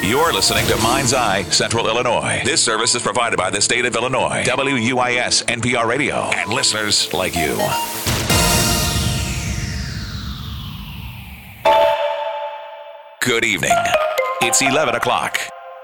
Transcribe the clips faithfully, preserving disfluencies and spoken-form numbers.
You're listening to Mind's Eye Central Illinois. This service is provided by the state of Illinois, W U I S N P R Radio, and listeners like you. Good evening. It's eleven o'clock.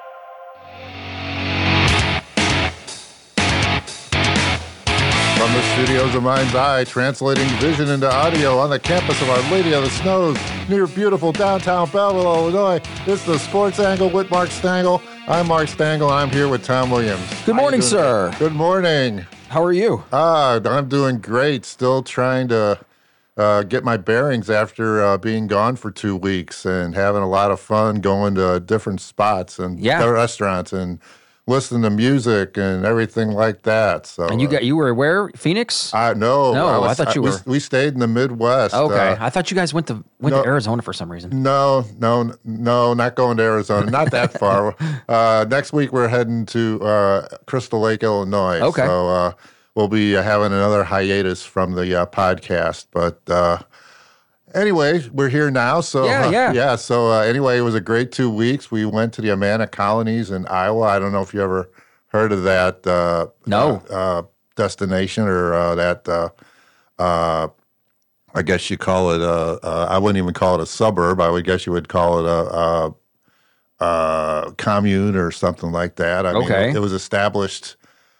From the studios of Mind's Eye, translating vision into audio on the campus of Our Lady of the Snows near beautiful downtown Belleville, Illinois. This is the Sports Angle with Mark Stangl. I'm Mark Stangl, and I'm here with Tom Williams. Good morning, sir. Good morning. How are you? Ah, I'm doing great. Still trying to uh, get my bearings after uh, being gone for two weeks and having a lot of fun going to different spots and Yeah. restaurants and listening to music and everything like that. So, And you got you were where? Phoenix? I no, No, I, was, I thought you we, were- We stayed in the Midwest. okay, Uh, I thought you guys went to went no. to Arizona for some reason. no, no, no, not going to Arizona. Not that far. uh, next week we're heading to uh, Crystal Lake, Illinois. Okay. So uh, we'll be uh, having another hiatus from the uh, podcast. But uh, anyway, we're here now. So Yeah, uh, yeah. yeah. So uh, anyway, it was a great two weeks. We went to the Amana colonies in Iowa. I don't know if you ever heard of that uh, No. uh, uh, destination or uh, that, uh, uh, I guess you call it, a, uh, I wouldn't even call it a suburb. I would guess you would call it a, a, a commune or something like that. I Okay. mean, it was established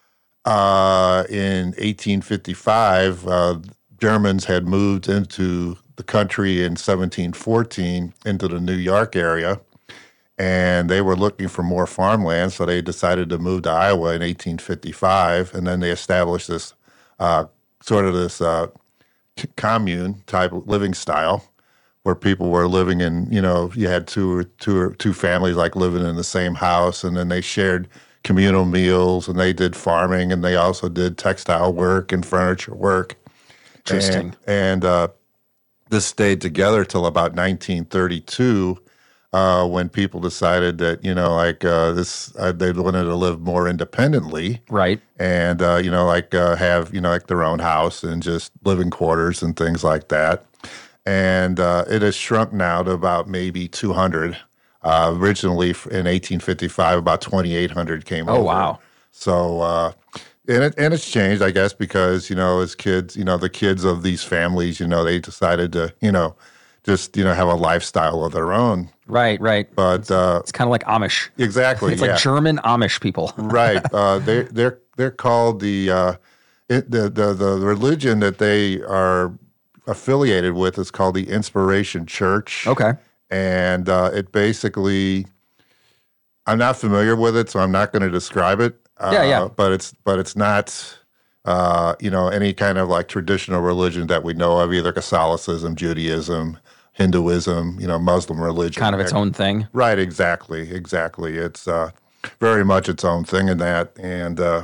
uh, in eighteen fifty-five. Uh, Germans had moved into the country in seventeen fourteen into the New York area. And they were looking for more farmland, so they decided to move to Iowa in eighteen fifty-five, and then they established this uh, sort of this uh, c- commune type of living style, where people were living in, you know, you had two or two or two families like living in the same house, and then they shared communal meals, and they did farming, and they also did textile work and furniture work. Interesting. And, and uh, this stayed together till about nineteen thirty-two. Uh, when people decided that, you know, like uh, this, uh, they wanted to live more independently Right. and, uh, you know, like uh, have, you know, like their own house and just living quarters and things like that. And uh, it has shrunk now to about maybe two hundred. Uh, originally in eighteen fifty-five, about twenty-eight hundred came Oh, over. wow. So, uh, and, it, and it's changed, I guess, because, you know, as kids, you know, the kids of these families, you know, they decided to, you know, just, you know, have a lifestyle of their own. Right, right. But uh, It's kind of like Amish. exactly, It's yeah, like German Amish people. right. Uh, they they're they're called the, uh, it, the the the religion that they are affiliated with is called the Inspiration Church. Okay. And uh, it basically, I'm not familiar with it, so I'm not going to describe it. Uh, Yeah, yeah. But it's but it's not, uh, you know, any kind of like traditional religion that we know of, either Catholicism, Judaism, Hinduism, you know, Muslim religion. Kind of its own thing. Right, exactly, exactly. It's uh, very much its own thing in that. And uh,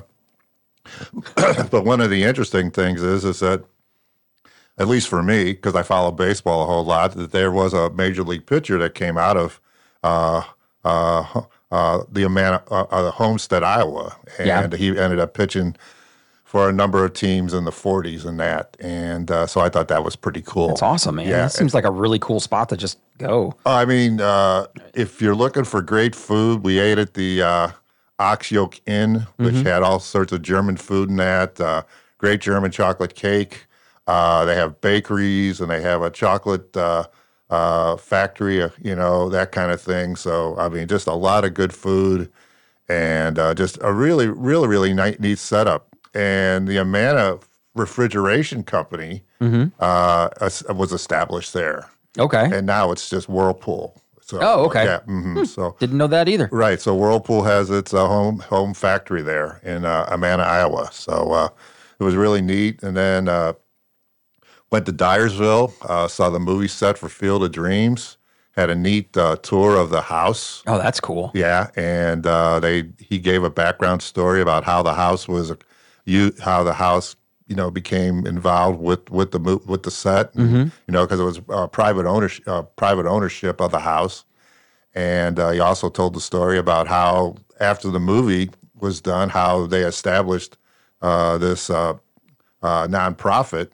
but one of the interesting things is is that, at least for me, because I follow baseball a whole lot, that there was a major league pitcher that came out of uh, uh, uh, the Amana, uh, uh, Homestead, Iowa, and Yeah. he ended up pitching for a number of teams in the forties and that. And uh, so I thought that was pretty cool. It's awesome, man. Yeah. That seems like a really cool spot to just go. I mean, uh, if you're looking for great food, we ate at the uh, Ox Yoke Inn, which Mm-hmm. had all sorts of German food in that. Uh, great German chocolate cake. Uh, they have bakeries and they have a chocolate uh, uh, factory, uh, you know, that kind of thing. So, I mean, just a lot of good food and uh, just a really, really, really neat, neat setup. And the Amana Refrigeration Company Mm-hmm. uh, es- was established there. Okay. And now it's just Whirlpool. So, Oh, okay. Yeah. hmm So, Didn't know that either. right. So Whirlpool has its uh, home home factory there in uh, Amana, Iowa. So uh, it was really neat. And then uh, went to Dyersville, uh, saw the movie set for Field of Dreams. Had a neat uh, tour of the house. Oh, that's cool. Yeah, and uh, they he gave a background story about how the house was, you how the house you know became involved with with the mo- with the set. Mm-hmm. You know, because it was uh, private ownership uh, private ownership of the house. And uh, he also told the story about how after the movie was done, how they established uh, this uh, uh, nonprofit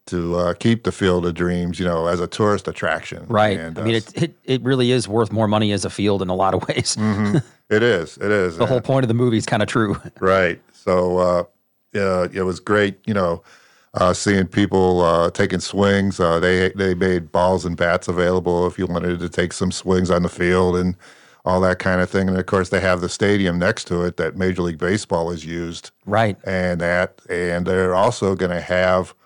to uh, keep the Field of Dreams, you know, as a tourist attraction. Right. And, I mean, uh, it, it it really is worth more money as a field in a lot of ways. mhm. It is. It is. The whole point of the movie is kind of true. Right. So uh, yeah, it was great, you know, uh, seeing people uh, taking swings. Uh, they they made balls and bats available if you wanted to take some swings on the field and all that kind of thing. And of course, they have the stadium next to it that Major League Baseball has used. Right. And that, and they're also going to have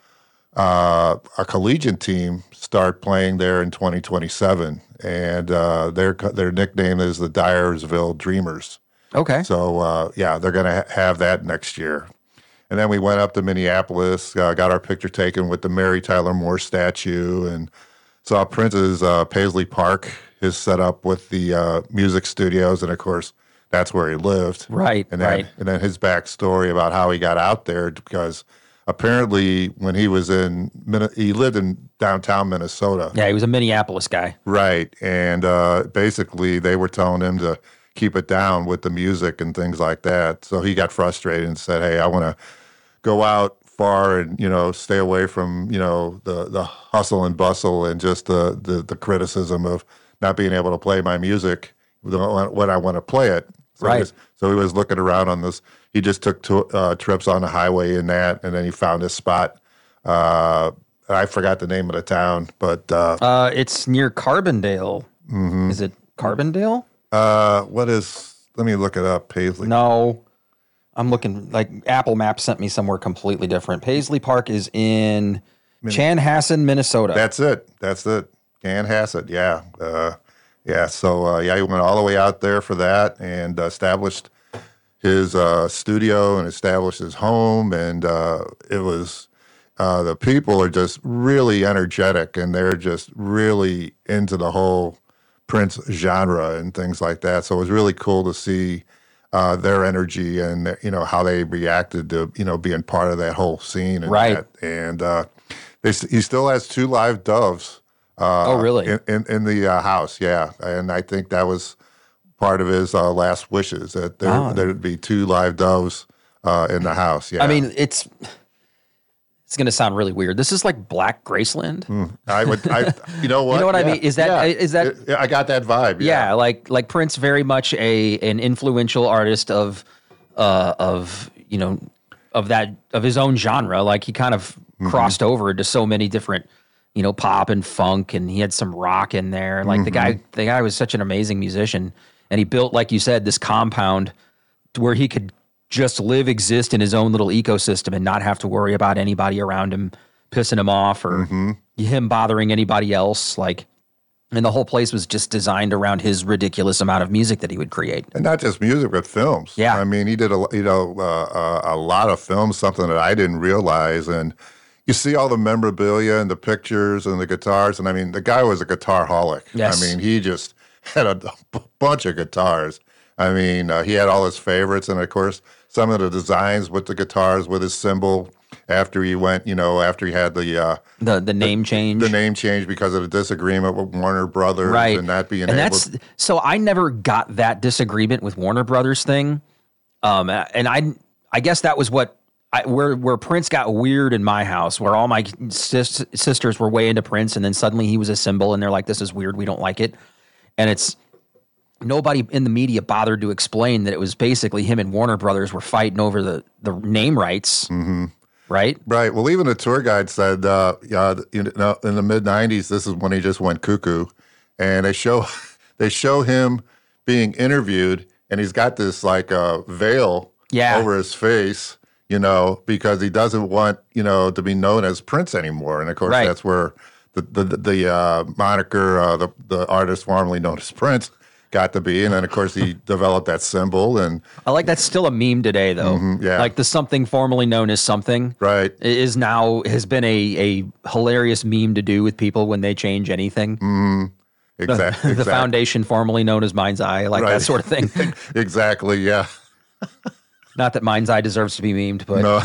uh, a collegiate team start playing there in twenty twenty-seven, and uh, their their nickname is the Dyersville Dreamers. Okay. So uh, yeah, they're going to ha- have that next year. And then we went up to Minneapolis, uh, got our picture taken with the Mary Tyler Moore statue, and saw Prince's uh, Paisley Park, his setup with the uh, music studios, and of course that's where he lived. Right. And then right. and then his backstory about how he got out there, because apparently when he was in Min- he lived in downtown Minnesota. Yeah, he was a Minneapolis guy. Right. And uh, basically they were telling him to keep it down with the music and things like that. So he got frustrated and said, "Hey, I want to go out far and, you know, stay away from, you know, the, the hustle and bustle and just the, the, the criticism of not being able to play my music when I want to play it." So Right. He was, so he was looking around on this. He just took to, uh, trips on the highway in that, and then he found his spot. Uh, I forgot the name of the town, but uh, Uh, it's near Carbondale. Mm-hmm. Is it Carbondale? uh, what is? Let me look it up. Paisley. No. I'm looking, like, Apple Maps sent me somewhere completely different. Paisley Park is in Chanhassen, Minnesota. That's it. That's it. Chanhassen. Yeah. Uh, yeah. So, uh, yeah, he went all the way out there for that and uh, established his uh, studio and established his home. And uh, it was, uh, the people are just really energetic, and they're just really into the whole Prince genre and things like that. So it was really cool to see uh, their energy and, you know, how they reacted to, you know, being part of that whole scene. And Right. that. And uh, they, he still has two live doves. Uh, Oh, really? In, in, in the uh, house, yeah. And I think that was part of his uh, last wishes, that there, Oh. there'd be two live doves uh, in the house. Yeah. I mean, it's it's going to sound really weird. This is like Black Graceland. I would, I, you know what? You know what I Yeah. mean? Is that- Yeah. is that- It- I got that vibe. Yeah, Yeah. like like Prince, very much a an influential artist of uh of you know of that of his own genre. Like he kind of Mm-hmm. crossed over into so many different, you know, pop and funk, and he had some rock in there. Like the guy, Mm-hmm. the guy was such an amazing musician, and he built, like you said, this compound to where he could just live, exist in his own little ecosystem, and not have to worry about anybody around him pissing him off or Mm-hmm. him bothering anybody else. Like, and the whole place was just designed around his ridiculous amount of music that he would create. And not just music, but films. Yeah. I mean, he did a you know uh, uh, a lot of films, something that I didn't realize. And you see all the memorabilia and the pictures and the guitars, and I mean, the guy was a guitar holic. Yes. I mean, he just had a b- bunch of guitars. I mean, uh, he had all his favorites, and of course, some of the designs with the guitars with his symbol. After he went, you know, after he had the uh, The the name change. the name change because of the disagreement with Warner Brothers, Right. and not being and able. that's so I never got that disagreement with Warner Brothers thing. Um, and I I guess that was what I, where where Prince got weird in my house, where all my sis, sisters were way into Prince, and then suddenly he was a symbol, and they're like, "This is weird. We don't like it." And it's nobody in the media bothered to explain that it was basically him and Warner Brothers were fighting over the the name rights, mm-hmm. right? Right. Well, even the tour guide said, uh, yeah, you know, in the mid nineties, this is when he just went cuckoo, and they show they show him being interviewed, and he's got this like uh, veil Yeah. over his face, you know, because he doesn't want, you know, to be known as Prince anymore. And of course, Right. that's where the the the uh, moniker, uh, the the artist formerly known as Prince, got to be. And then of course he developed that symbol, and I like that's still a meme today, though. Mm-hmm, yeah. Like the something formerly known as something. right. Is now has been a, a hilarious meme to do with people when they change anything. Exactly. The foundation formerly known as Mind's Eye, like that Right. sort of thing. Exactly. Yeah. Not that Mind's Eye deserves to be memed, but No.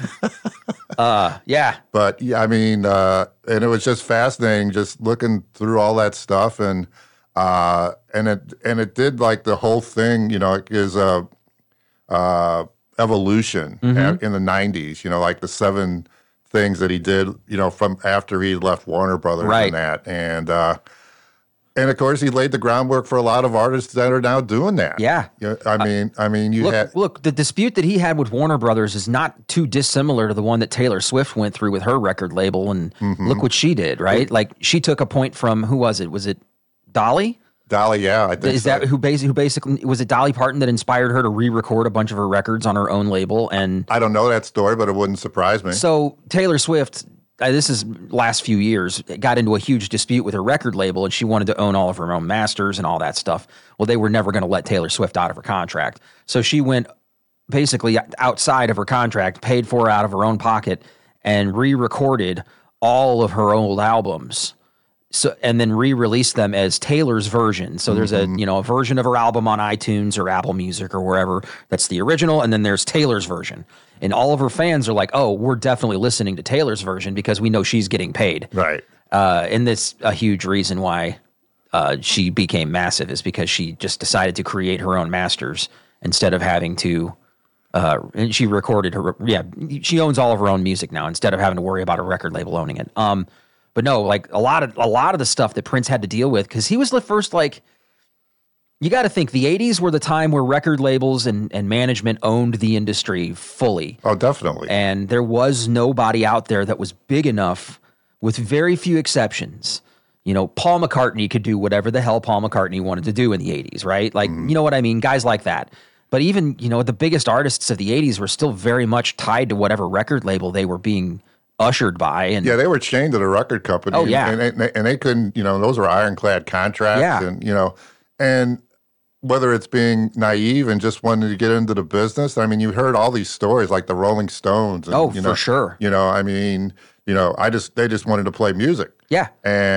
uh, yeah, But yeah, I mean, uh, and it was just fascinating just looking through all that stuff, and uh, and it and it did like the whole thing, you know, is a uh, evolution Mm-hmm. a- in the nineties. You know, like the seven things that he did, you know, from after he left Warner Brothers Right. and that. And, uh, and of course, he laid the groundwork for a lot of artists that are now doing that. Yeah. You know, I mean, I mean, you Look, had look, the dispute that he had with Warner Brothers is not too dissimilar to the one that Taylor Swift went through with her record label. And Mm-hmm. look what she did, right? Like she took a point from, who was it? Was it Dolly? Dolly. Yeah, I think Is so. that who basically, who basically, was it Dolly Parton that inspired her to re-record a bunch of her records on her own label? And I don't know that story, but it wouldn't surprise me. so Taylor Swift, uh, this is last few years, got into a huge dispute with her record label, and she wanted to own all of her own masters and all that stuff. Well, they were never going to let Taylor Swift out of her contract. So she went basically outside of her contract, paid for it out of her own pocket, and re-recorded all of her old albums. So and then re-released them as Taylor's version. So there's a you know a version of her album on iTunes or Apple Music or wherever that's the original, and then there's Taylor's version. And all of her fans are like, "Oh, we're definitely listening to Taylor's version because we know she's getting paid." Right. Uh, and that's a huge reason why uh, she became massive is because she just decided to create her own masters instead of having to. Uh, and she recorded her. Yeah, she owns all of her own music now instead of having to worry about a record label owning it. Um. But no, like a lot of a lot of the stuff that Prince had to deal with, because he was the first, like, you got to think the eighties were the time where record labels and, and management owned the industry fully. Oh, definitely. And there was nobody out there that was big enough, with very few exceptions. You know, Paul McCartney could do whatever the hell Paul McCartney wanted to do in the eighties, right? Like, you know what I mean? Guys like that. But even, you know, the biggest artists of the eighties were still very much tied to whatever record label they were being ushered by. And Yeah, they were chained to the record company. Oh, yeah. and, and, and they couldn't. You know, those were ironclad contracts. Yeah. and you know, and whether it's being naive and just wanting to get into the business, I mean, you heard all these stories like the Rolling Stones. And, Oh, you for know, sure. You know, I mean, you know, I just they just wanted to play music. yeah. And